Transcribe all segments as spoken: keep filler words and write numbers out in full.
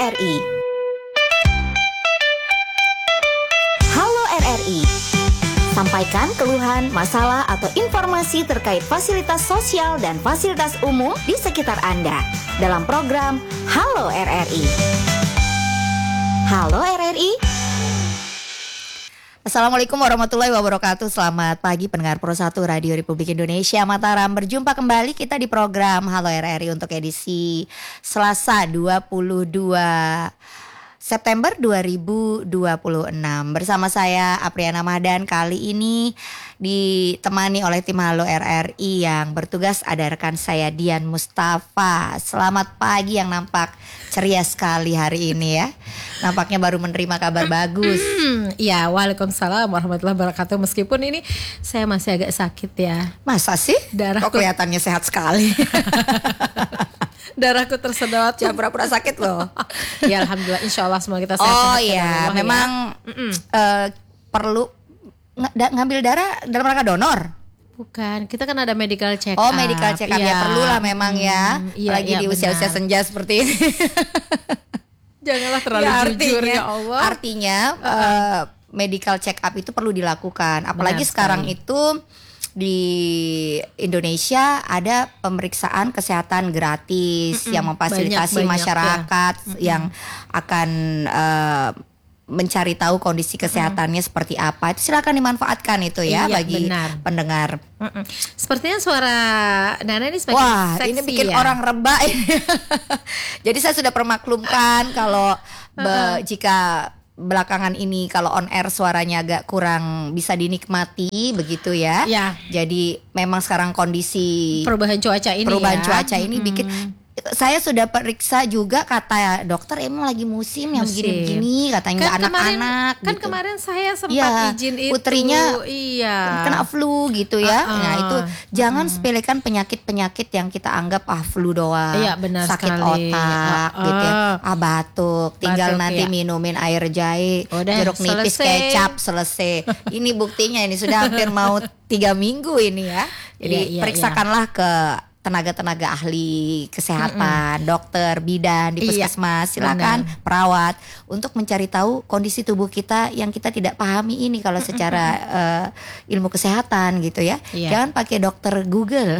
R I. Halo R R I. Sampaikan keluhan, masalah, atau informasi terkait fasilitas sosial dan fasilitas umum di sekitar Anda dalam program Halo R R I. Halo R R I. Assalamualaikum warahmatullahi wabarakatuh. Selamat pagi pendengar Pro satu Radio Republik Indonesia Mataram. Berjumpa kembali kita di program Halo R R I untuk edisi Selasa dua puluh dua September dua ribu dua puluh enam. Bersama saya Apriana Mahdan. Kali ini ditemani oleh tim Halo R R I yang bertugas ada rekan saya Dian Mustafa. Selamat pagi, yang nampak ceria sekali hari ini ya. Nampaknya baru menerima kabar bagus. Ya, waalaikumsalam warahmatullahi wabarakatuh. Meskipun ini saya masih agak sakit ya. Masa sih? Darahku... Kok kelihatannya sehat sekali. Darahku tersedot. Jangan pura-pura sakit loh. Ya alhamdulillah, insya Allah semua kita sehat. Oh iya, memang ya. uh, perlu ng- ngambil darah dalam rangka donor. Bukan, kita kan ada medical check Oh up. medical check up ya, ya perlu lah memang ya. Hmm, iya, lagi iya, di usia-usia senja seperti ini. Janganlah terlalu ya, jujur artinya, ya Allah. Artinya uh, medical check up itu perlu dilakukan. Apalagi benar sekarang sekali. Itu di Indonesia ada pemeriksaan kesehatan gratis mm-mm, yang memfasilitasi banyak, masyarakat banyak, ya. Yang akan uh, mencari tahu kondisi kesehatannya mm. seperti apa. Itu silakan dimanfaatkan itu ya, iya, bagi benar. Pendengar. Mm-mm. Sepertinya suara Nana ini semakin wah, seksi ini bikin ya? Orang rebah. Jadi saya sudah permaklumkan kalau be, jika belakangan ini kalau on air suaranya agak kurang bisa dinikmati begitu ya. Ya. Jadi memang sekarang kondisi perubahan cuaca ini perubahan ya. cuaca ini hmm. bikin. Saya sudah periksa juga, kata dokter emang lagi musim, musim. yang begini-begini katanya kan anak-anak kemarin, kan gitu. Kemarin saya sempat ya, izin itu putrinya iya. kena flu gitu ya. Uh-uh. Nah itu jangan uh-uh. sepelekan penyakit-penyakit yang kita anggap ah flu doang, iya, benar sakit sekali. otak uh-uh. gitu ya, ah batuk, tinggal batuk, nanti ya. Minumin air jahe, udah, jeruk nipis, selesai. Kecap, selesai. Ini buktinya ini sudah hampir mau tiga minggu ini ya. Jadi iya, iya, periksakanlah iya. ke tenaga-tenaga ahli kesehatan, mm-mm. dokter, bidan di puskesmas, iya, silakan benar. Perawat untuk mencari tahu kondisi tubuh kita yang kita tidak pahami ini kalau secara uh, ilmu kesehatan gitu ya. Iya. Jangan pakai dokter Google.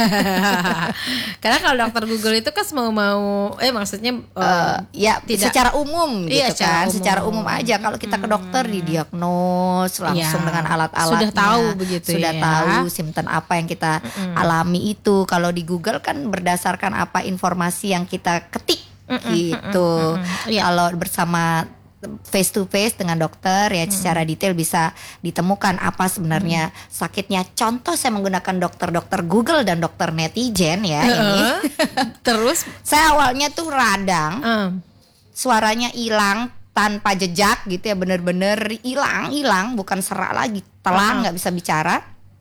Karena kalau dokter Google itu kan mau-mau eh maksudnya uh, uh, ya tidak secara umum iya, gitu kan, umum. Secara umum aja. Kalau kita ke dokter hmm. didiagnos langsung iya. dengan alat-alatnya. Sudah tahu begitu Sudah ya. tahu simptom apa yang kita mm-mm. alami itu. Kalau di Google kan berdasarkan apa informasi yang kita ketik mm-mm, gitu. Mm-mm, mm-mm. Yeah. Kalau bersama face to face dengan dokter ya mm. secara detail bisa ditemukan apa sebenarnya mm. sakitnya. Contoh saya menggunakan dokter-dokter Google dan dokter netizen ya uh, ini. Terus saya awalnya tuh radang, uh. suaranya hilang tanpa jejak gitu ya, bener-bener hilang hilang bukan serak lagi, telang nggak uh. bisa bicara.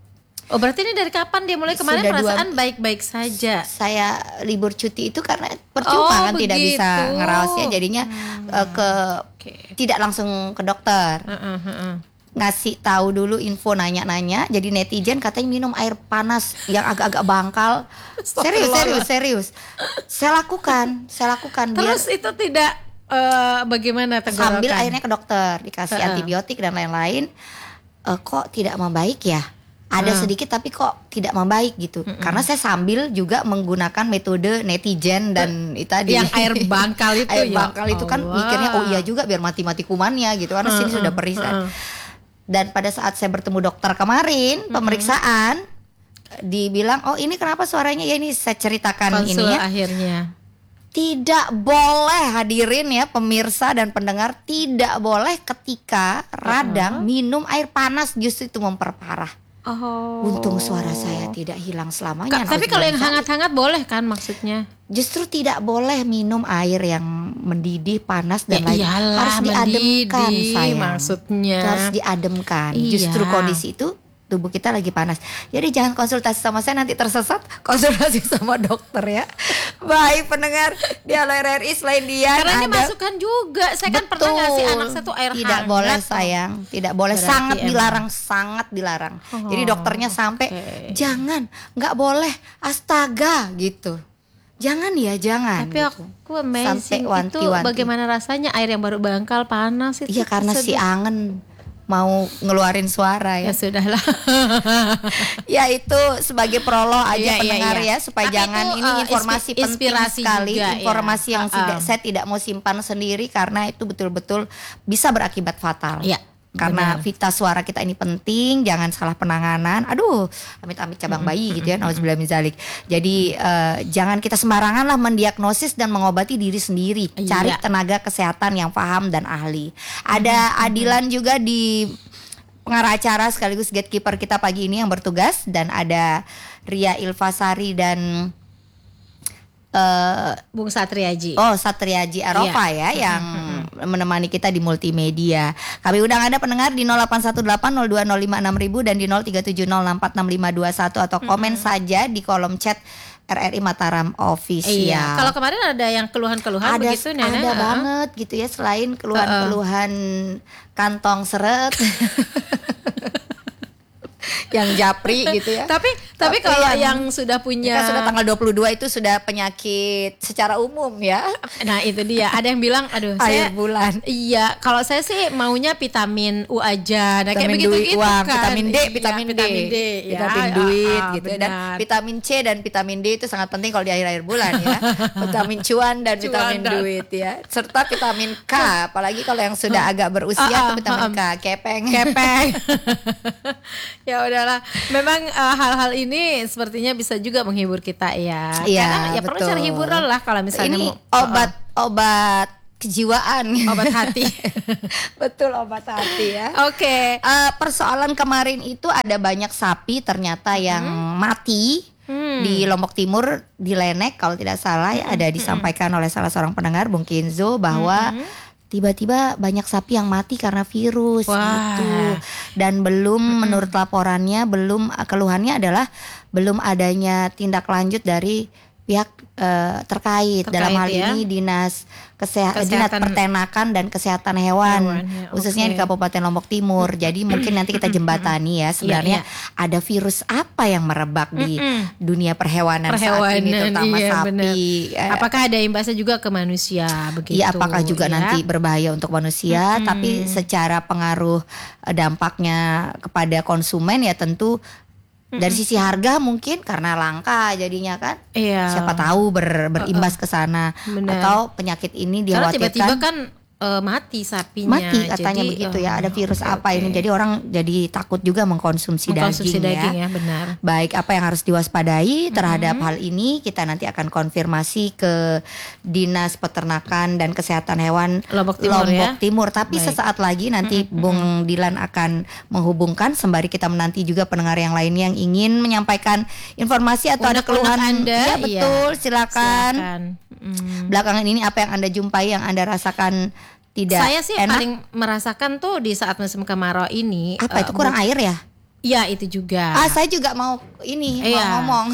Oh berarti ini dari kapan dia mulai? Kemarin sudah perasaan dua, baik-baik saja. Saya libur cuti itu karena percuma oh, kan begitu. Tidak bisa ngerawat ya, jadinya hmm. uh, ke okay. tidak langsung ke dokter. Uh, uh, uh. Ngasih tahu dulu info, nanya-nanya. Jadi netizen katanya minum air panas yang agak-agak bangkal. serius serius serius. Saya lakukan, saya lakukan. Terus biar, itu tidak uh, bagaimana tenggorokan? Sambil akhirnya ke dokter, dikasih uh, uh. antibiotik dan lain-lain. Uh, kok tidak membaik ya? Ada hmm. sedikit tapi kok tidak membaik gitu. Mm-mm. Karena saya sambil juga menggunakan metode netizen dan itu tadi yang air bangkal itu air ya. bangkal itu kan mikirnya oh iya juga biar mati-mati kumannya gitu. Karena mm-mm. sini sudah perih. Mm-mm. Dan pada saat saya bertemu dokter kemarin, mm-mm. pemeriksaan dibilang oh ini kenapa suaranya ya, ini saya ceritakan konsul ini ya. Akhirnya tidak boleh, hadirin ya pemirsa dan pendengar, tidak boleh ketika radang uh-huh. minum air panas, justru itu memperparah. Oh. Untung suara saya tidak hilang selamanya. Ka- tapi kalau yang hangat-hangat boleh kan maksudnya? Justru tidak boleh minum air yang mendidih, panas dan ya lain. Iyalah, harus diademkan sayang. Maksudnya harus diademkan. Iya. Justru kondisi itu tubuh kita lagi panas. Jadi jangan konsultasi sama saya nanti tersesat, konsultasi sama dokter ya. Baik pendengar di Halo R R I, selain dia karena ini ada masukan juga. Saya kan betul, pernah ngasih anak saya tuh air tidak hangat. boleh sayang, tidak boleh. Berarti sangat emang dilarang, sangat dilarang. Oh, jadi dokternya sampai okay. jangan, nggak boleh, astaga gitu. Jangan ya, jangan. Tapi gitu. aku amazing itu bagaimana rasanya air yang baru bangkal panas itu. Iya karena si angen mau ngeluarin suara ya. Ya sudahlah. Ya itu sebagai prolog aja Iya, iya, pendengar iya. ya supaya Tapi jangan itu, ini uh, informasi inspi- penting inspirasi sekali, juga, informasi ya. yang Uh-uh. tidak saya tidak mau simpan sendiri karena itu betul-betul bisa berakibat fatal. Iya. Karena Benar. vita suara kita ini penting, jangan salah penanganan. Aduh, amit-amit cabang bayi gitu ya, nauzubillah min dzalik. Jadi eh, jangan kita sembarangan lah mendiagnosis dan mengobati diri sendiri. Cari Iya. tenaga kesehatan yang paham dan ahli. Ada Adilan juga di pengarah acara sekaligus gatekeeper kita pagi ini yang bertugas, dan ada Ria Ilfasari dan eh, Bung Satriaji. Oh Satriaji Arofa ya yang menemani kita di multimedia. Kami undang Anda pendengar di nol delapan satu delapan nol dua nol lima enam ribu dan di nol tiga tujuh nol enam empat enam lima dua satu atau komen saja di kolom chat R R I Mataram Official. Iya. Kalau kemarin ada yang keluhan-keluhan ada, begitu Nana? ada Uh-uh. banget gitu ya, selain keluhan-keluhan kantong seret yang japri gitu ya. Tapi tapi Tapi kalau yang- yang, sudah punya Kita sudah tanggal dua puluh dua itu sudah penyakit secara umum ya. Nah itu dia, ada yang bilang aduh Air saya bulan. iya kalau saya sih maunya vitamin U aja, nah kayak Vitamin begitu duit, gitu uang, kan. vitamin D, Iya, vitamin D, vitamin D, ya. vitamin Ah, duit ah, gitu ya. Dan benar. vitamin C dan vitamin D itu sangat penting kalau di akhir-akhir bulan ya. Vitamin cuan dan Cuan vitamin dan- duit ya. Serta vitamin K, apalagi kalau yang sudah agak berusia Ah, ah, itu vitamin ah, K, kepeng. Kepeng. Ya udahlah, memang uh, hal-hal ini sepertinya bisa juga menghibur kita ya. Iya, Karena ya perlu betul. cari hiburan lah kalau misalnya Ini mau obat obat kejiwaan. obat hati. Betul, obat hati ya. Oke. Eh, persoalan kemarin itu ada banyak sapi ternyata yang mati Hmm. di Lombok Timur, di Lenek kalau tidak salah ya, ada disampaikan oleh salah seorang pendengar Bung Kenzo bahwa tiba-tiba banyak sapi yang mati karena virus Wah. gitu. Dan belum menurut laporannya belum keluhannya adalah belum adanya tindak lanjut dari pihak eh, terkait, Terkait dalam hal ya. ini dinas kesehatan, dinas Kesehatan- peternakan dan kesehatan hewan, Hewan, ya, khususnya oke. di Kabupaten Lombok Timur. Jadi mungkin nanti kita jembatani ya sebenarnya ada virus apa yang merebak di dunia perhewanan, saat ini terutama iya, sapi. benar. Eh, Apakah ada imbasnya juga ke manusia begitu? Iya, apakah juga ya? nanti berbahaya untuk manusia? Tapi secara pengaruh eh, dampaknya kepada konsumen ya tentu dari sisi harga mungkin karena langka jadinya kan. Iya. Siapa tahu ber, berimbas ke sana. Benar. Atau penyakit ini Karena dikhawatirkan tiba-tiba kan eh, mati sapinya. mati katanya Jadi, begitu oh, ya. Ada virus oke, apa oke. ini? Jadi orang jadi takut juga mengkonsumsi, Mengkonsumsi daging, daging ya. ya, benar. Baik, apa yang harus diwaspadai terhadap hal ini kita nanti akan konfirmasi ke Dinas Peternakan dan Kesehatan Hewan Lombok Timur ya. Timur. Tapi Baik. sesaat lagi nanti Bung Dilan akan menghubungkan sembari kita menanti juga pendengar yang lainnya yang ingin menyampaikan informasi atau ada Unek-unek keluhan. Anda, Ya iya. betul, silakan. Silakan. Mm. Belakangan ini apa yang Anda jumpai yang Anda rasakan tidak Saya sih enak? paling merasakan tuh di saat musim kemarau ini. Apa eh, itu kurang bu- air ya? Iya itu juga. Ah, saya juga mau ini Iya. mau ngomong.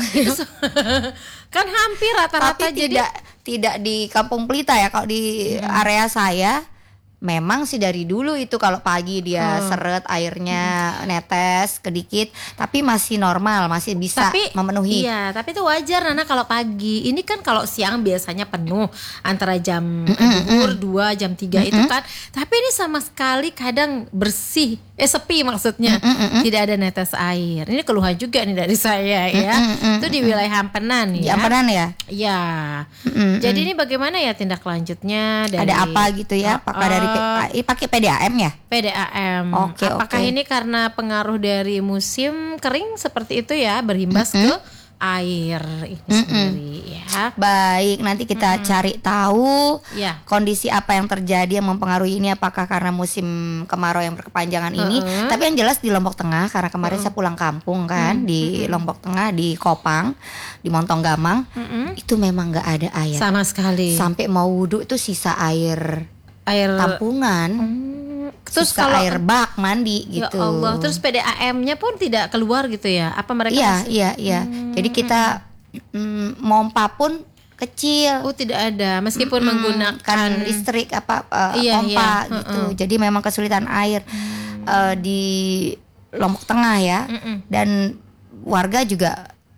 Kan hampir rata-rata Tapi jadi tidak tidak di Kampung Pelita ya, kalau di area saya memang sih dari dulu itu kalau pagi dia Hmm. seret airnya netes sedikit, tapi masih normal, masih bisa tapi memenuhi. Iya, tapi itu wajar Nana kalau pagi. Ini kan kalau siang biasanya penuh antara jam duhur dua jam tiga itu kan. Tapi ini sama sekali kadang bersih, eh sepi maksudnya. Tidak ada netes air. Ini keluhan juga nih dari saya ya. Itu di wilayah Hampenan Di ya. Ampenan ya? Iya. Jadi ini bagaimana ya tindak lanjutnya dari Ada apa gitu ya? Apakah dari P- Uh, eh, pakai P D A M ya? P D A M. Oke, Apakah oke. ini karena pengaruh dari musim kering seperti itu ya, berimbas ke air ini sendiri ya. Baik, nanti kita cari tahu Ya. kondisi apa yang terjadi yang mempengaruhi ini, apakah karena musim kemarau yang berkepanjangan ini. Uh-uh. Tapi yang jelas di Lombok Tengah, karena kemarin saya pulang kampung kan di Lombok Tengah, di Kopang, di Montong Gamang, itu memang nggak ada air. Sama sekali. Sampai mau wudhu itu sisa air air tampungan, Hmm, terus sisa kalau air bak mandi ya gitu. Allah, terus P D A M-nya pun tidak keluar gitu ya? Apa mereka Iya, masih- iya, iya. Jadi kita mm, mompa pun kecil. Oh, tidak ada meskipun Mm, menggunakan kan listrik apa eh, Iya, pompa iya. gitu. Jadi memang kesulitan air eh, di Lombok Tengah ya. Dan warga juga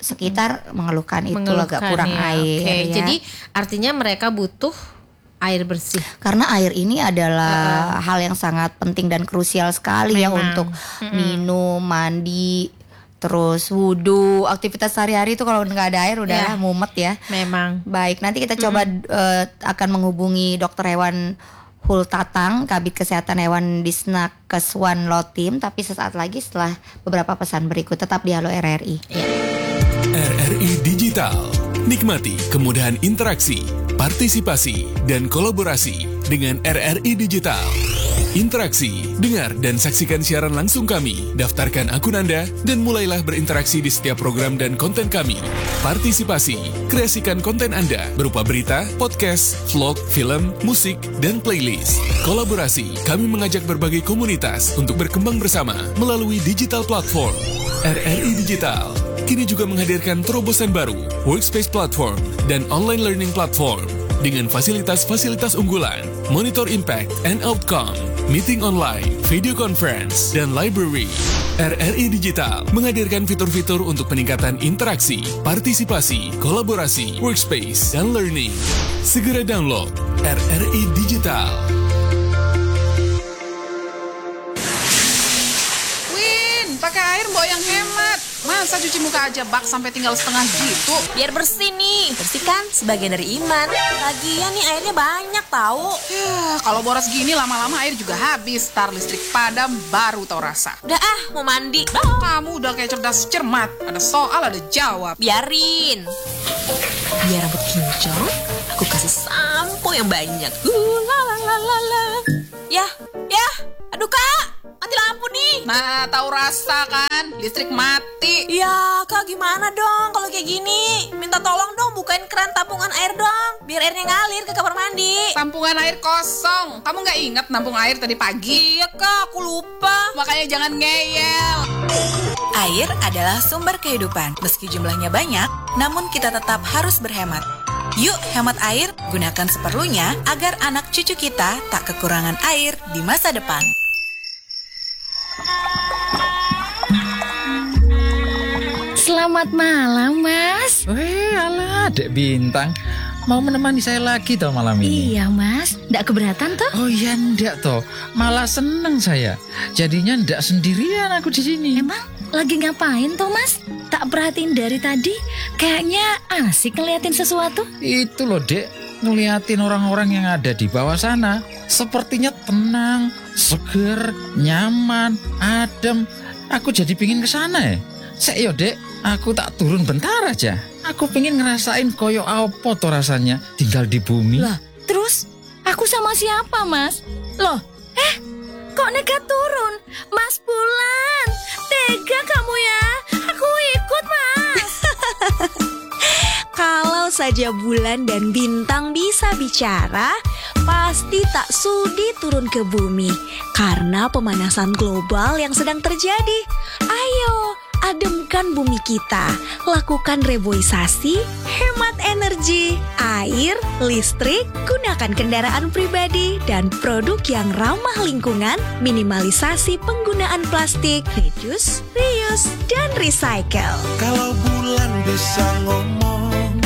sekitar mengeluhkan itu Mengeluhkan, agak kurang ya. air. Oke, ya. jadi artinya mereka butuh air bersih. Karena air ini adalah uh, hal yang sangat penting dan krusial sekali ya Memang. untuk Mm-mm. minum, mandi, terus wudhu, aktivitas sehari-hari itu kalau nggak ada air udah Ya. mumet ya. Memang. Baik, nanti kita coba uh, akan menghubungi dokter hewan Hultatang, Kabid Kesehatan Hewan Disnakes One Lotim, tapi sesaat lagi setelah beberapa pesan berikut. Tetap di Halo R R I. R R I Digital. Nikmati kemudahan interaksi, partisipasi, dan kolaborasi dengan R R I Digital. Interaksi, dengar dan saksikan siaran langsung kami, daftarkan akun Anda, dan mulailah berinteraksi di setiap program dan konten kami. Partisipasi, kreasikan konten Anda berupa berita, podcast, vlog, film, musik, dan playlist. Kolaborasi, kami mengajak berbagai komunitas untuk berkembang bersama melalui digital platform. R R I Digital kini juga menghadirkan terobosan baru, workspace platform, dan online learning platform dengan fasilitas-fasilitas unggulan, monitor impact and outcome, meeting online, video conference, dan library. R R I Digital menghadirkan fitur-fitur untuk peningkatan interaksi, partisipasi, kolaborasi, workspace, dan learning. Segera download R R I Digital. Win, pakai air mbok yang hemat. Masa cuci muka aja bak sampai tinggal setengah gitu? Biar bersih nih, bersih kan sebagian dari iman. Lagian nih airnya banyak tahu. Ya, kalau boros gini lama-lama air juga habis. Tar listrik padam baru tau rasa. Udah ah, mau mandi. Kamu udah kayak cerdas cermat. Ada soal, ada jawab. Biarin. Biar rambut kinclong, aku kasih sampo yang banyak. Uh, la la la la la. Ya, ya. Aduh kak, mati lampu nih. Nah, tahu rasa kan? Listrik mati. Ya kak, gimana dong kalau kayak gini? Minta tolong dong bukain keran tampungan air dong, biar airnya ngalir ke kamar mandi. Tampungan air kosong. Kamu nggak ingat nampung air tadi pagi? Iya kak, aku lupa. Makanya jangan ngeyel. Air adalah sumber kehidupan. Meski jumlahnya banyak, namun kita tetap harus berhemat. Yuk hemat air, gunakan seperlunya agar anak cucu kita tak kekurangan air di masa depan. Selamat malam, Mas. Weh, alah, Dek Bintang. Mau menemani saya lagi toh malam ini? Iya, Mas. Nggak keberatan toh? Oh iya, ndak toh. Malah seneng saya. Jadinya ndak sendirian aku di sini. Emang lagi ngapain toh, Mas? Tak perhatiin dari tadi. Kayaknya asik ngeliatin sesuatu. Itu loh, Dek. Ngeliatin orang-orang yang ada di bawah sana. Sepertinya tenang, seger, nyaman, adem. Aku jadi pingin kesana ya. Sek yo, Dek. Aku tak turun bentar aja. Aku pengen ngerasain koyo apa toh rasanya tinggal di bumi. Lah, terus aku sama siapa, Mas? Loh, eh, kok nekat turun? Mas Bulan, tega kamu ya? Aku ikut, Mas. Kalau saja bulan dan bintang bisa bicara, pasti tak sudi turun ke bumi karena pemanasan global yang sedang terjadi. Ayo, ademkan bumi kita, lakukan reboisasi, hemat energi, air, listrik, gunakan kendaraan pribadi dan produk yang ramah lingkungan, minimalisasi penggunaan plastik, reduce, reuse, dan recycle. Kalau bulan bisa ngomong.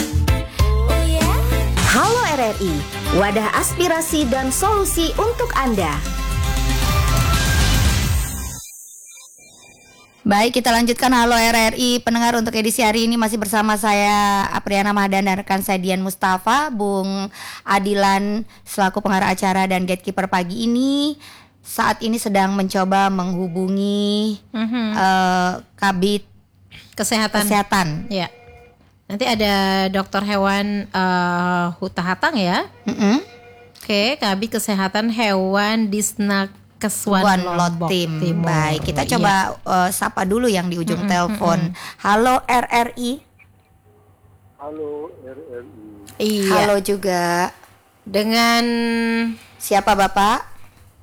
Halo R R I, wadah aspirasi dan solusi untuk Anda. Baik, kita lanjutkan Halo R R I. Pendengar, untuk edisi hari ini masih bersama saya Apriana Mahdan dan rekan saya Dian Mustafa. Bung Adilan selaku pengarah acara dan gatekeeper pagi ini saat ini sedang mencoba menghubungi Mm-hmm. uh, Kabid Kesehatan. Kesehatan. Ya. Nanti ada dokter hewan uh, Hultatang ya. Mm-hmm. Oke, Kabid Kesehatan Hewan Disnakes One Lotim. Timur. Baik, kita coba Iya. uh, sapa dulu yang di ujung Mm-mm, telepon. mm-mm. Halo R R I. Halo R R I. Iya. Halo juga. Dengan siapa Bapak?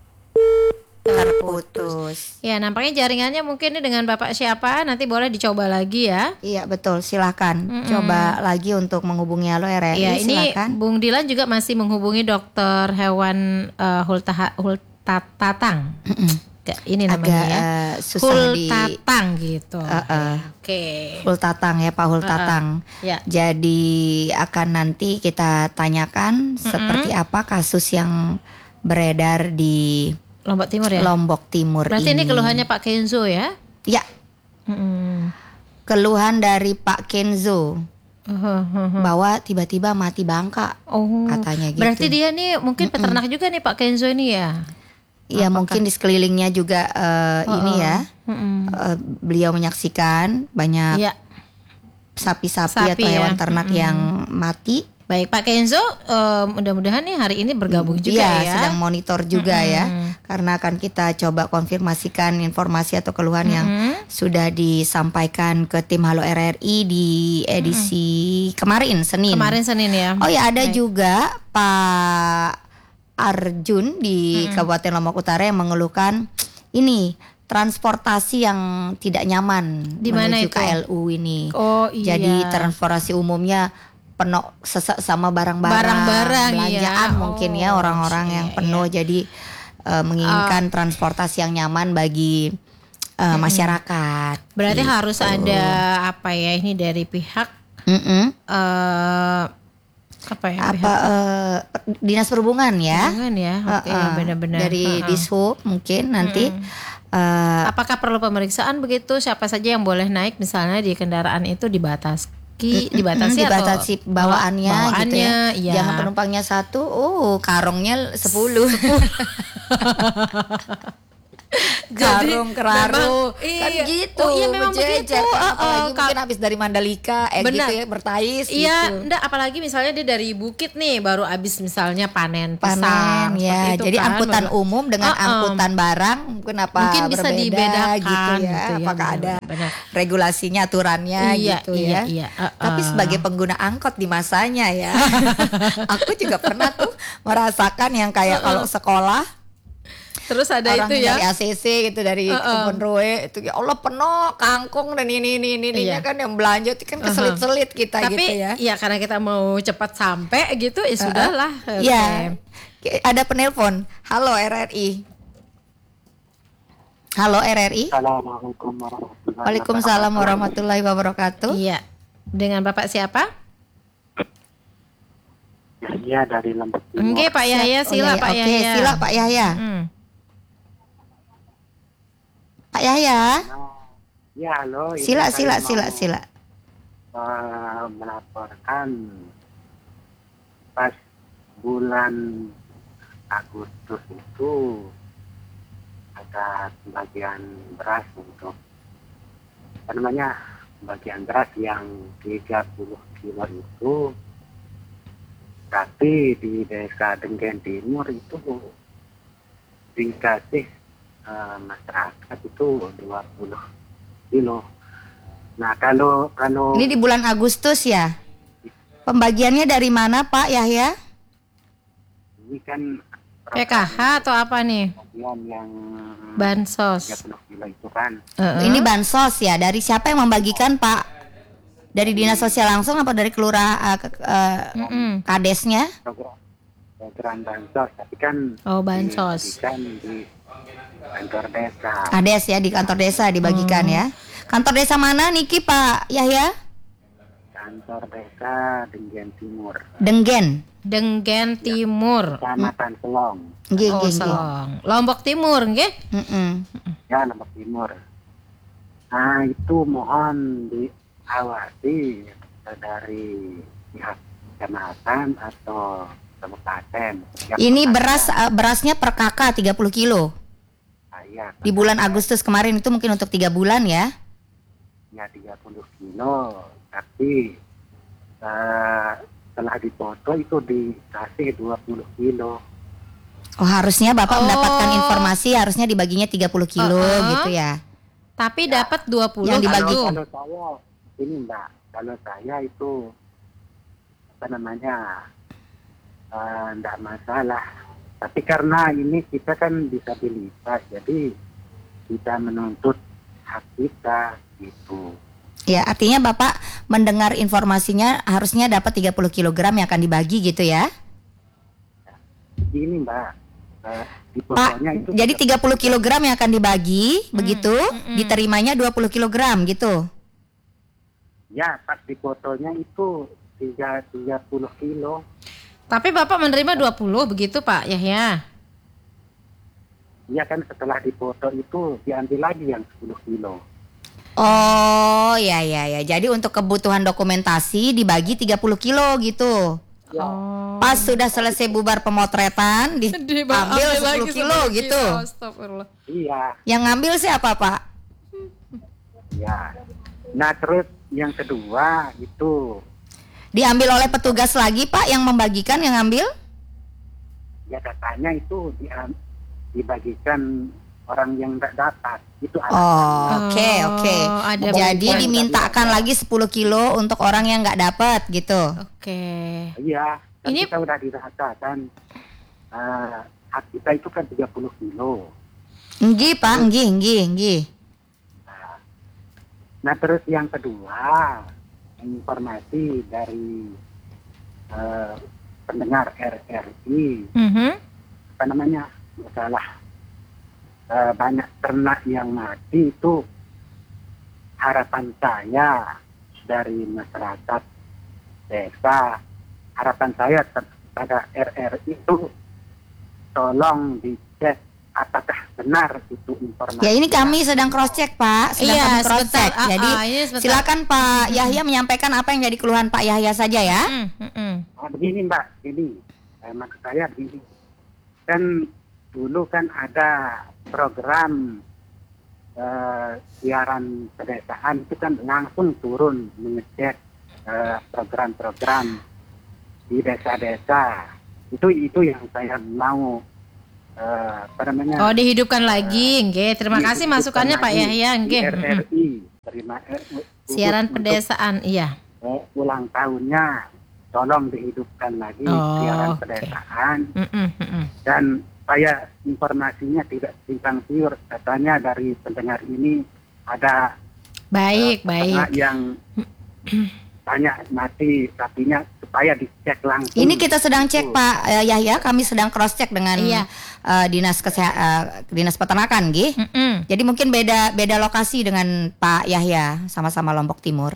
Terputus. Ya, nampaknya jaringannya mungkin ini dengan Bapak siapa, nanti boleh dicoba lagi ya. Iya, betul, silakan. Mm-mm. Coba lagi untuk menghubungi Halo R R I. Ya, ini silakan. Bung Dilan juga masih menghubungi dokter hewan uh, Hulta- Hultatang. agak ini agak namanya ya. uh, susah di Hultatang gitu. Uh, uh. Oke. Hultatang ya Pak Hultatang. Uh, uh. Ya. Jadi akan nanti kita tanyakan Mm-mm. seperti apa kasus yang beredar di Lombok Timur ya. Lombok Timur Berarti ini. ini keluhannya Pak Kenzo ya? Ya. Mm-mm. Keluhan dari Pak Kenzo. Uh-huh. Bahwa tiba-tiba mati bangka, oh, katanya gitu. Berarti dia nih mungkin Mm-mm. peternak juga nih Pak Kenzo ini ya? Iya mungkin di sekelilingnya juga uh, Uh-uh. ini ya, uh, beliau menyaksikan banyak ya. sapi-sapi atau Sapi hewan ya. ternak Mm-mm. yang mati. Baik Pak Kenzo, uh, mudah-mudahan nih hari ini bergabung juga Iya, ya. sedang monitor juga Mm-mm. ya, karena akan kita coba konfirmasikan informasi atau keluhan yang Mm-mm. sudah disampaikan ke tim Halo R R I di edisi kemarin Senin. Kemarin Senin ya. Oh ya ada Baik. juga Pak Arjun di Mm-mm. Kabupaten Lombok Utara yang mengeluhkan ini transportasi yang tidak nyaman Di mana menuju itu? K L U ini. Oh iya. Jadi transportasi umumnya penuh sesek sama barang-barang, Barang-barang, belanjaan iya. mungkin Oh, ya orang-orang iya, yang iya. penuh. Jadi uh, menginginkan transportasi yang nyaman bagi uh, masyarakat. Berarti Gitu. harus ada apa ya ini dari pihak Mm-mm. eh apa ya? apa pihak uh, dinas perhubungan ya. perhubungan ya. Oke, Uh-uh. benar-benar. Dari Uh-uh. Dishub mungkin nanti. uh, Apakah perlu pemeriksaan begitu? Siapa saja yang boleh naik misalnya di kendaraan itu dibatasi, dibatasi atau dibatasi bawaannya, bawaannya gitu ya. iya. Jangan penumpangnya satu, oh karungnya sepuluh. Karung keraru memang- kan iya. gitu. Oh iya, memang berjejer. begitu. Kan Uh, uh, apalagi ka- mungkin habis dari Mandalika eh Benar. gitu ya bertais Iya, gitu. enggak apalagi misalnya dia dari bukit nih baru habis misalnya panen Panen pisang, ya. seperti itu Jadi kan, angkutan baru- umum dengan Uh-uh. angkutan barang mungkin apa Mungkin bisa berbeda dibedakan gitu ya. gitu ya, Apakah ada benar-benar. regulasinya, aturannya Iya, gitu iya, ya. iya. Uh-uh. Tapi sebagai pengguna angkot di masanya ya. Aku juga pernah tuh merasakan yang kayak kalau sekolah Terus ada orang itu ya. dari A C C gitu dari Uh-uh. Kebun Roe itu ya Allah penuh kangkung dan ini ini ini ininya Iya. kan yang belanja itu kan keselit-selit kita Tapi gitu ya. ya karena kita mau cepat sampai gitu ya sudahlah. Oke. Iya. Ada penelpon. Halo R R I. Halo R R I. Assalamualaikum warahmatullahi Waalaikumsalam warahmatullahi wabarakatuh. Iya. Dengan Bapak siapa? Yahya dari Lombok Timur. Oke, Pak Yahya, sila Oh, Pak iya, Yahya. Oke, sila Pak Yahya. Hmm. Pak Yahya. Ya, halo. ini Sila saya sila mau, sila sila. eh, melaporkan pas bulan Agustus itu ada pembagian beras untuk apa namanya pembagian beras yang tiga puluh kilo itu, tapi di desa Denggen Timur itu dikasih eh, masyarakat itu dua puluh kilo. Nah kalau kalau Ini di bulan Agustus ya. Pembagiannya dari mana Pak Yahya? ini kan P K H atau apa nih? bagian yang Bansos. tiga puluh kilo itu kan. Uh-uh. Ini bansos ya. Dari siapa yang membagikan Pak? Dari dinas sosial langsung apa dari kelurahan uh, ke, uh, Mm-mm. kadesnya? program program bansos, tapi kan Oh, bansos. dibagikan di kantor desa. Kades ya, di kantor desa dibagikan ya. Kantor desa mana Niki Pak Yahya? Kantor desa Denggen Timur, Denggen. Denggen Timur. Kecamatan Selong. Nggih, Oh, nggih, nggih. Selong. Lombok Timur, nggih? Mm-mm. Ya, Lombok Timur. Nah itu mohon diawasi dari pihak kecamatan atau kabupaten. Yang Ini ada beras uh, berasnya per kakak tiga puluh kilo. saya Di bulan Agustus kemarin itu mungkin untuk tiga bulan ya. ya tiga puluh kilo, tapi eh, setelah dipoto itu dikasih dua puluh kilo. Oh, harusnya Bapak Oh. mendapatkan informasi harusnya dibaginya tiga puluh kilo Uh-uh. gitu ya. Tapi dapat dua puluh Yang dibagi. gitu. Kalau saya ini Mbak, kalau saya itu apa namanya eh, enggak masalah. Tapi karena ini kita kan disabilitas, jadi kita menuntut hak kita gitu. Ya, artinya Bapak mendengar informasinya harusnya dapat tiga puluh kilogram yang akan dibagi gitu ya. Ini Mbak, uh, di Pak, fotonya itu jadi tiga puluh kilogram yang akan dibagi, begitu, hmm. diterimanya dua puluh kilogram gitu. ya pas di fotonya itu tiga puluh kilo. Tapi Bapak menerima dua puluh begitu Pak Yahya? Iya kan, setelah dipoto itu diambil lagi yang sepuluh kilo. Oh, ya ya ya. Jadi untuk kebutuhan dokumentasi dibagi tiga puluh kilo gitu. Oh. Pas sudah selesai bubar pemotretan diambil sepuluh kilo gitu. Astagfirullah. Iya. Yang ngambil siapa, Pak? Ya. Nah, terus yang kedua itu diambil oleh petugas lagi, Pak, yang membagikan, yang ngambil? Ya katanya itu dia, dibagikan orang yang tidak dapat. Itu Oh, oke okay, oke. Okay. Ada Jadi dimintakan lagi sepuluh kilo untuk orang yang nggak dapat gitu. Oke. Okay. Iya. Kan Ini kita udah dirasakan uh, hak kita itu kan tiga puluh kilo. Nggih, Pak, nggih, nggih, nggih. Nah, terus yang kedua, informasi dari uh, pendengar R R I, mm-hmm. apa namanya, masalah uh, banyak ternak yang mati itu, harapan saya dari masyarakat desa, harapan saya kepada R R I itu tolong dicek apakah benar itu informasi. Ya, ini kami sedang cross check, Pak. Sedang iya, kami cross check. sebentar. Jadi ah, ah, silakan Pak Yahya menyampaikan apa yang jadi keluhan Pak Yahya saja ya. Hmm, hmm, hmm. Oh, begini Mbak, ini eh, maksud saya begini. Kan dulu kan ada program eh, siaran pedesaan itu kan langsung turun mengecek eh, program-program di desa-desa. Itu itu yang saya mau. Uh, apa namanya? Oh, dihidupkan uh, lagi, nggih. Terima kasih masukannya Pak Yahya, nggih. R R I terima uh, siaran pedesaan, iya. Uh, ulang tahunnya tolong dihidupkan lagi oh, siaran okay. pedesaan. Mm -mm, mm -mm. Dan saya informasinya tidak simpang siur, katanya dari pendengar ini ada baik, uh, baik. yang banyak mati sapinya, supaya dicek langsung. Ini kita sedang cek Pak uh, Yahya, kami sedang cross check dengan iya. uh, dinas kesehatan, uh, dinas peternakan, gih. Mm -mm. Jadi mungkin beda beda lokasi dengan Pak Yahya, sama-sama Lombok Timur.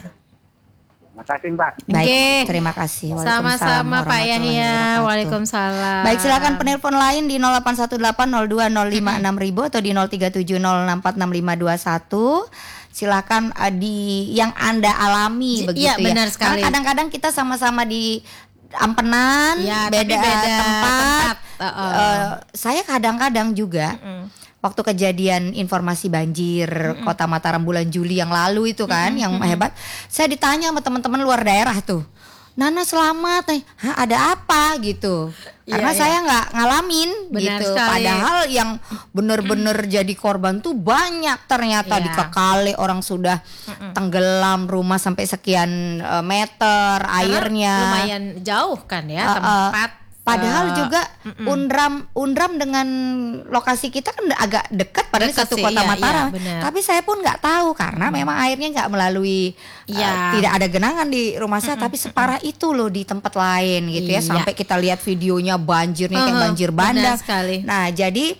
Terima kasih Mbak. Baik, okay. terima kasih. Sama-sama Pak Yahya. Waalaikumsalam. Baik, silakan penelpon lain di nol delapan satu delapan nol dua nol lima enam ribu atau di nol tiga tujuh nol enam empat enam lima dua satu. Silakan uh, di yang Anda alami begitu ya. Iya, benar ya. sekali. Karena kadang-kadang kita sama-sama di ampenan, ya, beda, beda tempat. tempat. Uh, uh. Uh, saya kadang-kadang juga mm-mm. waktu kejadian informasi banjir mm-mm. Kota Mataram bulan Juli yang lalu itu kan, mm-mm. yang hebat, saya ditanya sama teman-teman luar daerah tuh, Nana selamat, hah, ada apa gitu? Karena iya, saya nggak iya. ngalamin. Benar gitu. Sekali. Padahal yang bener-bener mm. jadi korban tuh banyak ternyata, yeah. dikekali orang sudah Mm-mm. tenggelam rumah sampai sekian uh, meter. Karena airnya. Lumayan jauh kan ya uh, tempat. Uh, Padahal juga uh, Undram Undram dengan lokasi kita kan agak dekat, padahal dekat satu sih, kota iya, Mataram. Iya, tapi saya pun nggak tahu karena hmm. memang airnya nggak melalui, iya. uh, tidak ada genangan di rumah saya. Mm-mm. Tapi separah itu loh di tempat lain gitu iya. ya. Sampai kita lihat videonya banjirnya uh-huh. kayak banjir bandang. Nah jadi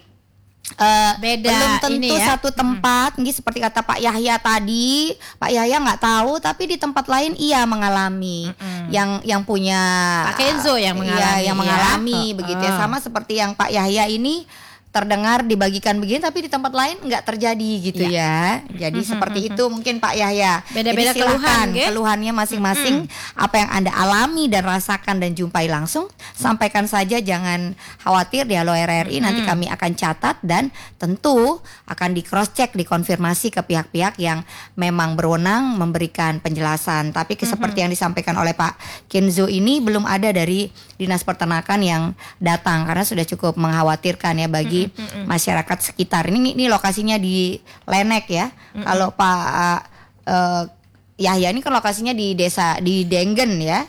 Uh, beda belum tentu ya. Satu tempat, hmm. seperti kata Pak Yahya tadi, Pak Yahya nggak tahu, tapi di tempat lain iya mengalami. Hmm. Yang yang punya Pak Kenzo yang mengalami, iya, yang mengalami ya. begitu ya, sama seperti yang Pak Yahya ini terdengar dibagikan begini, tapi di tempat lain nggak terjadi gitu ya. ya. Jadi seperti itu mungkin Pak Yahya. Beda-beda keluhan, okay? keluhannya masing-masing, mm-hmm. apa yang Anda alami dan rasakan dan jumpai langsung, sampaikan saja, jangan khawatir di Halo R R I. Mm-hmm. Nanti kami akan catat dan tentu akan di cross check, dikonfirmasi ke pihak-pihak yang memang berwenang memberikan penjelasan. Tapi mm-hmm. seperti yang disampaikan oleh Pak Kenzo ini belum ada dari Dinas Peternakan yang datang, karena sudah cukup mengkhawatirkan ya bagi Mm-mm. masyarakat sekitar. Ini ini lokasinya di Lenek ya. Mm-mm. Kalau Pak uh, Yahya ini kan lokasinya di desa di Denggen ya.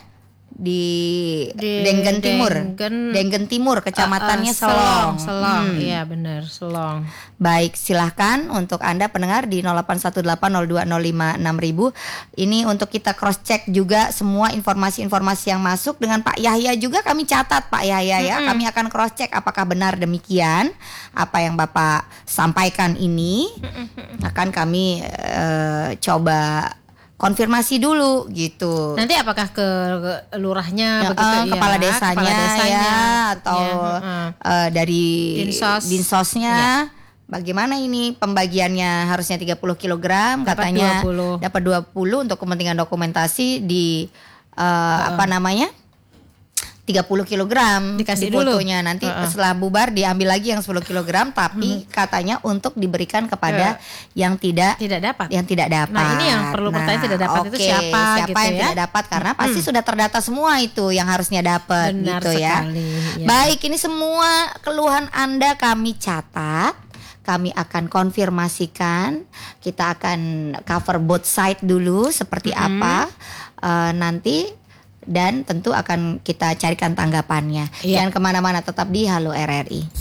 di, Di Denggen Timur, Denggen- Denggen Timur, kecamatannya Uh, uh, Selong, Selong. Selong. Hmm. Iya benar, Selong. Baik, silahkan untuk Anda pendengar di nol delapan satu delapan nol dua nol lima enam ribu. Ini untuk kita cross check juga semua informasi-informasi yang masuk. Dengan Pak Yahya juga kami catat Pak Yahya ya. Mm-mm. Kami akan cross check apakah benar demikian apa yang Bapak sampaikan ini. Akan kami eh, coba konfirmasi dulu gitu. Nanti apakah ke, ke lurahnya Ya, begitu eh, ya? kepala desanya, Kepala desanya ya atau ya, heeh. eh, dari Dinsos. dinsosnya. Bagaimana ini pembagiannya? Harusnya tiga puluh kilogram, Dapat katanya dua puluh. dapat dua puluh untuk kepentingan dokumentasi di eh, apa namanya? tiga puluh kilogram Dikasih di dulu. fotonya. Nanti Uh-uh. setelah bubar diambil lagi yang sepuluh kilogram, tapi katanya untuk diberikan kepada yang tidak tidak dapat. yang tidak dapat. Nah, ini yang perlu pertanyaan tidak dapat itu oke, siapa siapa gitu yang ya? tidak dapat karena pasti sudah terdata semua itu yang harusnya dapat Benar gitu ya. sekali, ya. Baik, ini semua keluhan Anda kami catat. Kami akan konfirmasikan. Kita akan cover both side dulu seperti Mm-hmm. apa eh, nanti. Dan tentu akan kita carikan tanggapannya. Iya. Jangan kemana-mana, tetap di Halo R R I.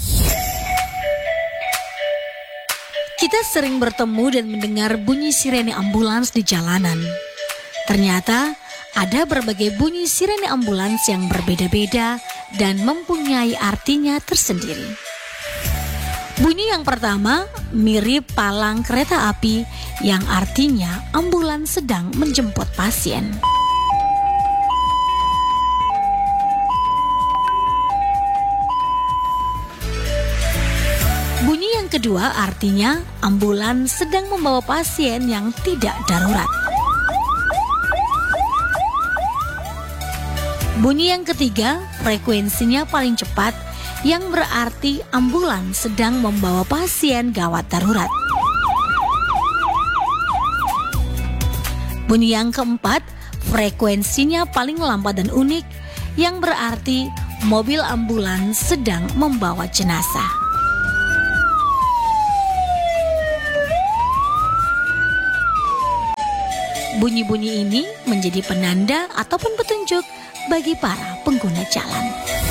Kita sering bertemu dan mendengar bunyi sirene ambulans di jalanan. Ternyata ada berbagai bunyi sirene ambulans yang berbeda-beda dan mempunyai artinya tersendiri. Bunyi yang pertama mirip palang kereta api yang artinya ambulans sedang menjemput pasien. Bunyi yang kedua artinya ambulans sedang membawa pasien yang tidak darurat. Bunyi yang ketiga frekuensinya paling cepat yang berarti ambulans sedang membawa pasien gawat darurat. Bunyi yang keempat frekuensinya paling lambat dan unik yang berarti mobil ambulans sedang membawa jenazah. Bunyi-bunyi ini menjadi penanda ataupun petunjuk bagi para pengguna jalan.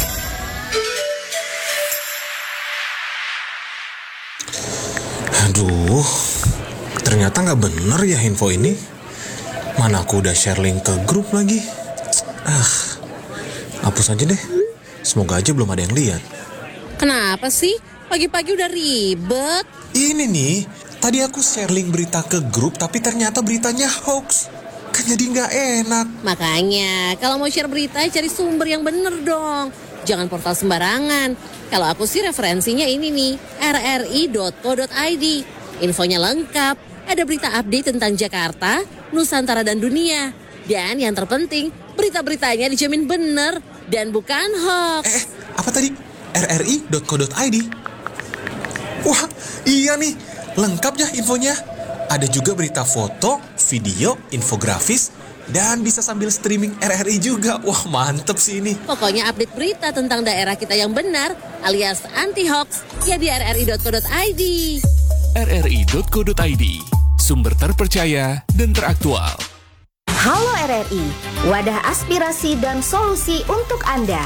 Aduh, ternyata nggak bener ya info ini. Mana aku udah share link ke grup lagi. Ah, hapus aja deh. Semoga aja belum ada yang lihat. Kenapa sih? Pagi-pagi udah ribet. Ini nih, tadi aku share link berita ke grup tapi ternyata beritanya hoax. Kan jadi nggak enak. Makanya, kalau mau share berita cari sumber yang bener dong. Jangan portal sembarangan. Kalau aku sih referensinya ini nih, r r i dot co dot i d. Infonya lengkap, ada berita update tentang Jakarta, Nusantara dan dunia. Dan yang terpenting, berita-beritanya dijamin bener dan bukan hoax. Eh, apa tadi? r r i dot co dot i d. Wah, iya nih, lengkap ya infonya. Ada juga berita foto, video, infografis, dan bisa sambil streaming R R I juga. Wah, mantep sih ini. Pokoknya update berita tentang daerah kita yang benar alias anti-hoax ya di r r i dot co dot i d. r r i dot co dot i d, sumber terpercaya dan teraktual. Halo R R I, wadah aspirasi dan solusi untuk Anda.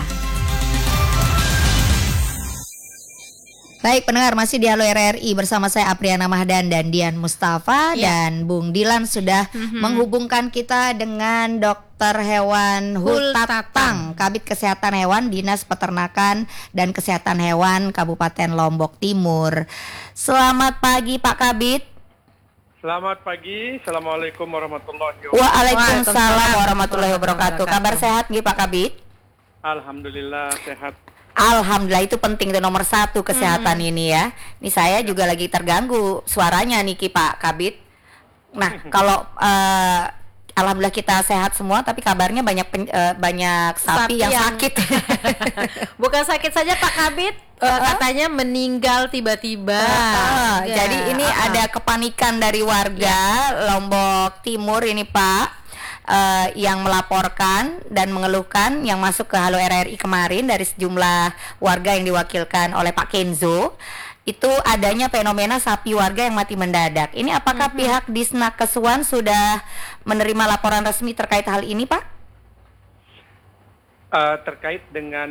Baik pendengar, masih di Halo R R I bersama saya Apriana Mahdan dan Dian Mustafa. Ya. Dan Bung Dilan sudah menghubungkan kita dengan Dokter Hewan Hultatang, Kabid Kesehatan Hewan Dinas Peternakan dan Kesehatan Hewan Kabupaten Lombok Timur. Selamat pagi Pak Kabid. Selamat pagi, Assalamualaikum warahmatullahi wabarakatuh. Waalaikumsalam warahmatullahi wabarakatuh. Kabar sehat nggih Pak Kabid? Alhamdulillah sehat. Alhamdulillah, itu penting, itu nomor satu kesehatan hmm. ini ya. Ini saya juga lagi terganggu suaranya nih Ki Pak Kabid. Nah kalau uh, alhamdulillah kita sehat semua, tapi kabarnya banyak pen, uh, banyak sapi, sapi yang, yang sakit. Bukan sakit saja Pak Kabid, uh, uh, katanya meninggal tiba-tiba. Uh, uh, ya, jadi ini uh, ada kepanikan dari warga ya. Lombok Timur ini Pak. Uh, yang melaporkan dan mengeluhkan yang masuk ke Halo R R I kemarin dari sejumlah warga yang diwakilkan oleh Pak Kenzo, itu adanya fenomena sapi warga yang mati mendadak. Ini apakah mm-hmm. pihak Disnakesuan sudah menerima laporan resmi terkait hal ini Pak? uh, terkait dengan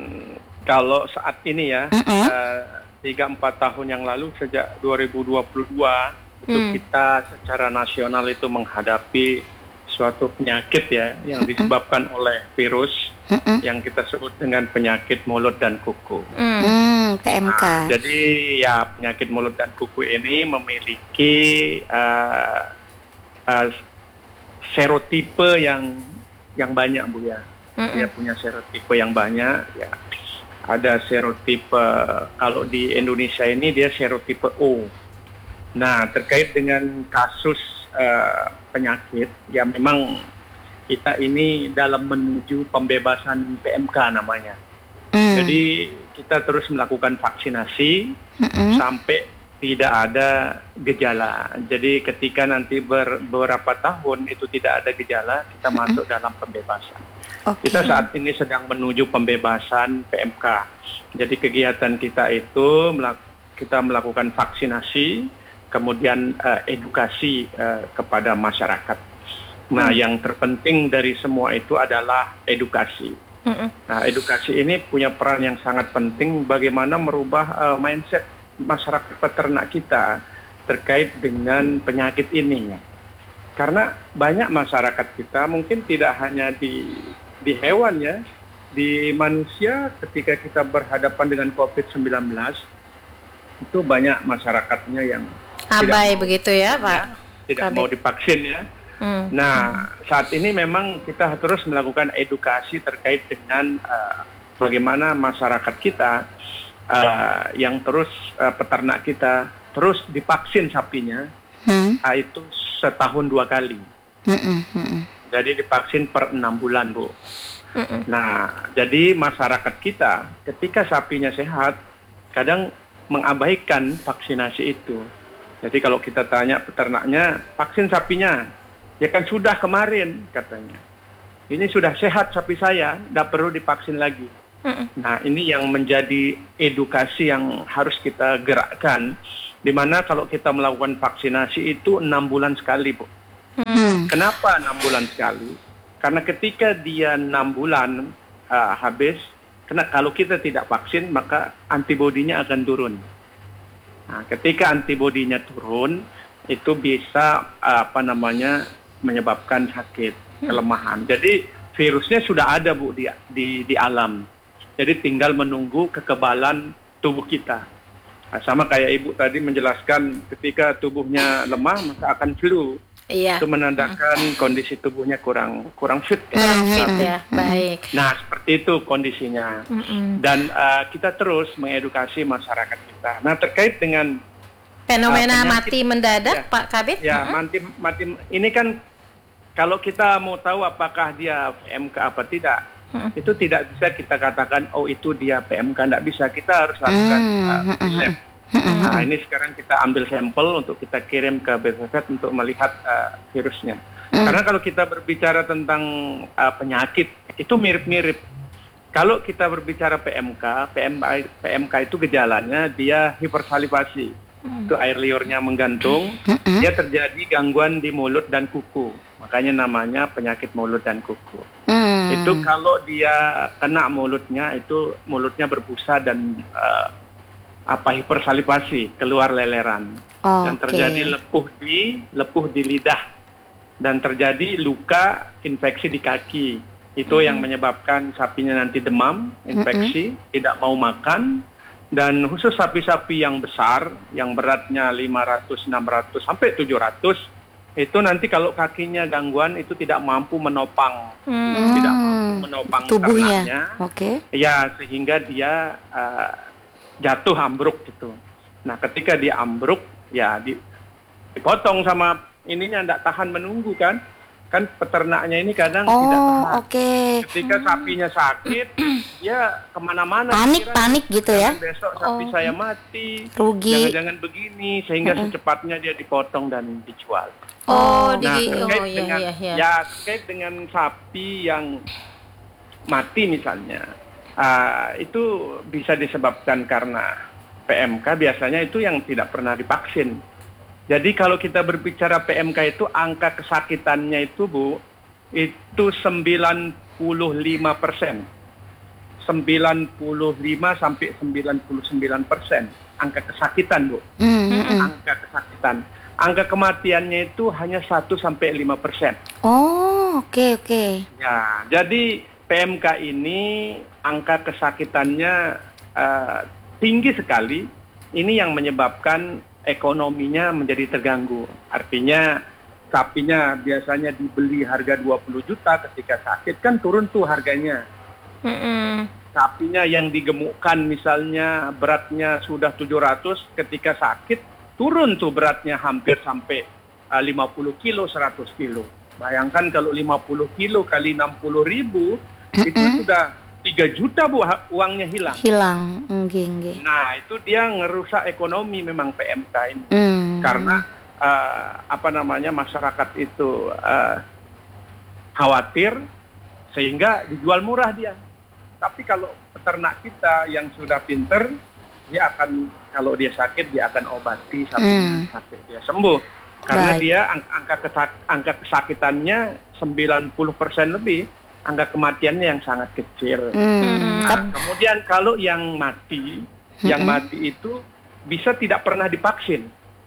kalau saat ini ya, tiga empat tahun yang lalu sejak dua ribu dua puluh dua itu Hmm. kita secara nasional itu menghadapi suatu penyakit ya yang disebabkan oleh virus yang kita sebut dengan penyakit mulut dan kuku. Hmm, P M K. Nah, jadi ya penyakit mulut dan kuku ini memiliki uh, uh, serotipe yang yang banyak Bu ya. Dia punya serotipe yang banyak ya. Ada serotipe, kalau di Indonesia ini dia serotipe O. Nah, terkait dengan kasus uh, penyakit ya memang kita ini dalam menuju pembebasan P M K namanya. Hmm. Jadi kita terus melakukan vaksinasi Mm-mm. sampai tidak ada gejala. Jadi ketika nanti ber, beberapa tahun itu tidak ada gejala, kita masuk dalam pembebasan. Okay. Kita saat ini sedang menuju pembebasan P M K. Jadi kegiatan kita itu melak- kita melakukan vaksinasi, kemudian uh, edukasi uh, kepada masyarakat. Nah, Hmm. yang terpenting dari semua itu adalah edukasi. Mm-mm. Nah, edukasi ini punya peran yang sangat penting bagaimana merubah uh, mindset masyarakat peternak kita terkait dengan penyakit ini. Karena banyak masyarakat kita mungkin tidak hanya di di hewan ya, di manusia ketika kita berhadapan dengan covid sembilan belas itu banyak masyarakatnya yang Abai tidak, begitu ya, Pak. tidak Kabit. mau divaksin ya. Hmm. Nah, saat ini memang kita terus melakukan edukasi terkait dengan uh, bagaimana masyarakat kita uh, yang terus uh, peternak kita terus divaksin sapinya, Hmm. uh, itu setahun dua kali. Mm-mm, mm-mm. Jadi divaksin per enam bulan, Bu. Mm-mm. Nah, jadi masyarakat kita ketika sapinya sehat, kadang mengabaikan vaksinasi itu. Jadi kalau kita tanya peternaknya, vaksin sapinya, ya kan sudah kemarin katanya. Ini sudah sehat sapi saya, tidak perlu divaksin lagi. Mm-mm. Nah, ini yang menjadi edukasi yang harus kita gerakkan, di mana kalau kita melakukan vaksinasi itu enam bulan sekali, Bu. Hmm. Kenapa enam bulan sekali? Karena ketika dia enam bulan uh, habis, kena, kalau kita tidak vaksin maka antibodinya akan turun. Nah, ketika antibodinya turun, itu bisa uh, apa namanya menyebabkan sakit, kelemahan. Jadi virusnya sudah ada Bu di, di di alam. Jadi tinggal menunggu kekebalan tubuh kita. Nah, sama kayak Ibu tadi menjelaskan, ketika tubuhnya lemah maka akan flu. Iya. Itu menandakan kondisi tubuhnya kurang kurang fit. Kurang fit ya, baik. Nah, seperti itu kondisinya. Mm-mm. Dan uh, kita terus mengedukasi masyarakat kita. Nah, terkait dengan Fenomena uh, penyakit- mati mendadak, Ya. Pak Kabit. Ya, Mm-mm. mati mati ini kan kalau kita mau tahu apakah dia P M K apa tidak, Mm-mm. itu tidak bisa kita katakan oh itu dia P M K, tidak bisa. Kita harus lakukan uh, lab. Nah, ini sekarang kita ambil sampel untuk kita kirim ke B P S untuk melihat uh, virusnya. Karena kalau kita berbicara tentang uh, penyakit itu mirip-mirip. Kalau kita berbicara P M K, P M K, P M K itu gejalanya dia hipersalivasi. Itu air liurnya menggantung, dia terjadi gangguan di mulut dan kuku. Makanya namanya penyakit mulut dan kuku. Hmm. Itu kalau dia kena mulutnya, itu mulutnya berbusa dan uh, apa hipersalivasi, keluar leleran. Dan Oke. terjadi lepuh di lepuh di lidah dan terjadi luka infeksi di kaki. Itu yang menyebabkan sapinya nanti demam, infeksi, tidak mau makan. Dan khusus sapi-sapi yang besar, yang beratnya lima ratus, enam ratus, sampai tujuh ratus, itu nanti kalau kakinya gangguan itu tidak mampu menopang, Hmm. tidak mampu menopang Tubuhnya. ternaknya. Oke. Ya, sehingga dia uh, jatuh ambruk gitu. Nah, ketika dia ambruk, ya di, dipotong sama ininya, tidak tahan menunggu kan. Kan peternaknya ini kadang tidak Oh, tahan. oke. Ketika sapinya sakit, ya kemana-mana. Panik, pikiran, panik gitu ya? "Jangan besok sapi Oh. saya mati. Rugi. Jangan-jangan begini, sehingga secepatnya dia dipotong dan dijual. Oh, Nah, di terkait oh iya dengan iya iya. ya terkait dengan sapi yang mati misalnya, ah, itu bisa disebabkan karena P M K, biasanya itu yang tidak pernah divaksin. Jadi kalau kita berbicara P M K itu angka kesakitannya itu Bu, itu sembilan puluh lima persen. sembilan puluh lima sampai sembilan puluh sembilan persen angka kesakitan, Bu. Mm-hmm. Angka kesakitan. Angka kematiannya itu hanya satu sampai lima persen. Oh, oke okay, oke. Okay. Ya, jadi P M K ini angka kesakitannya uh, tinggi sekali. Ini yang menyebabkan ekonominya menjadi terganggu. Artinya sapinya biasanya dibeli harga dua puluh juta, ketika sakit kan turun tuh harganya. Mm-mm. Sapinya yang digemukkan misalnya beratnya sudah tujuh ratus, ketika sakit turun tuh beratnya hampir sampai uh, lima puluh kilo, seratus kilo. Bayangkan kalau lima puluh kilo kali enam puluh ribu, mm-mm, itu sudah tiga juta, Bu, uangnya hilang. Hilang, enggak, enggak. Nah, itu dia ngerusak ekonomi memang P M K ini. Mm. Karena uh, apa namanya masyarakat itu uh, khawatir sehingga dijual murah dia. Tapi kalau peternak kita yang sudah pinter, dia akan, kalau dia sakit dia akan obati sampai mm. sakit dia sembuh. Karena Baik. dia ang- angka kesak- angka kesakitannya sembilan puluh persen lebih, angka kematiannya yang sangat kecil. Mm. Nah, kemudian kalau yang mati, mm-hmm. yang mati itu bisa tidak pernah divaksin.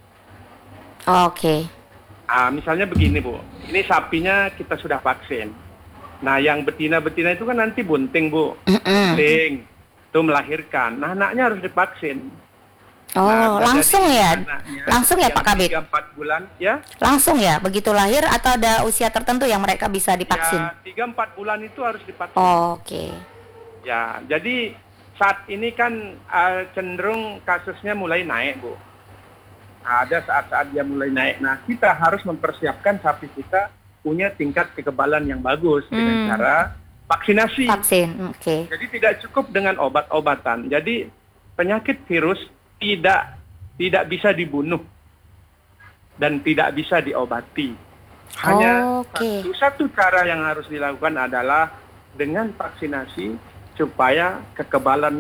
Oke. Okay. Ah, misalnya begini, Bu, ini sapinya kita sudah vaksin. Nah, yang betina-betina itu kan nanti bunting, Bu. Mm-mm. Bunting. Itu melahirkan. Nah, anaknya harus divaksin. Oh, nah, langsung ya? Langsung ya, Pak Kabid? tiga empat bulan, ya. Langsung ya? Begitu lahir atau ada usia tertentu yang mereka bisa divaksin? Ya, tiga empat bulan itu harus divaksin. Oh, oke. Okay. Ya, jadi saat ini kan uh, cenderung kasusnya mulai naik, Bu. Nah, ada saat-saat dia mulai naik. Nah, kita harus mempersiapkan sapi kita punya tingkat kekebalan yang bagus hmm. dengan cara vaksinasi. Vaksin, oke. Okay. Jadi tidak cukup dengan obat-obatan. Jadi penyakit virus tidak tidak bisa dibunuh dan tidak bisa diobati. Hanya oh, okay. satu, satu cara yang harus dilakukan adalah dengan vaksinasi supaya kekebalan